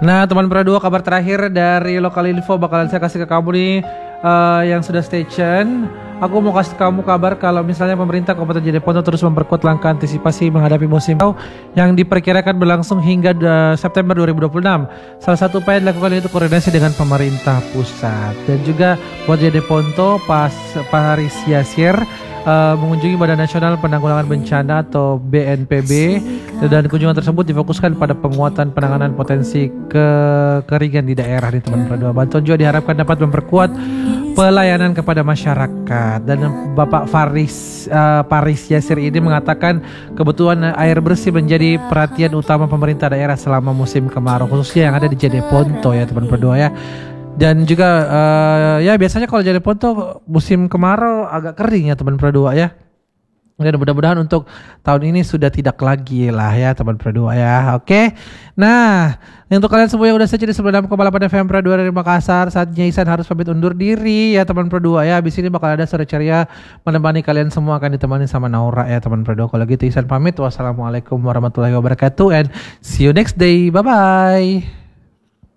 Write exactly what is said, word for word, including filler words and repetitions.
Nah teman Pro dua, kabar terakhir dari Lokal Info bakalan saya kasih ke kamu nih, uh, yang sudah stay tune. Aku mau kasih kamu kabar kalau misalnya pemerintah Kabupaten Jeneponto terus memperkuat langkah antisipasi menghadapi musim kemarau yang diperkirakan berlangsung hingga uh, September dua ribu dua puluh enam. Salah satu upaya dilakukan itu koordinasi dengan pemerintah pusat. Dan juga buat Jeneponto, pas Paris Yasir uh, mengunjungi Badan Nasional Penanggulangan Bencana atau B N P B, dan kunjungan tersebut difokuskan pada penguatan penanganan potensi kekeringan di daerah di teman Pro dua. Bantuan juga diharapkan dapat memperkuat pelayanan kepada masyarakat. Dan Bapak Faris uh, Paris Yasir ini mengatakan kebutuhan air bersih menjadi perhatian utama pemerintah daerah selama musim kemarau, khususnya yang ada di Jeneponto ya teman Pro dua ya. Dan juga uh, ya biasanya kalau Jeneponto musim kemarau agak kering ya teman Pro dua ya. Dan mudah-mudahan untuk tahun ini sudah tidak lagi lah ya teman Pro dua ya. Oke. Nah, untuk kalian semua yang udah setia di sembilan puluh enam koma delapan F M Pro dua dari Makassar, saatnya Ihsan harus pamit undur diri ya teman Pro dua ya. Habis ini bakal ada sore ceria menemani kalian semua, akan ditemani sama Naura ya teman Pro dua. Kalau gitu Ihsan pamit. Wassalamualaikum warahmatullahi wabarakatuh and see you next day. Bye bye.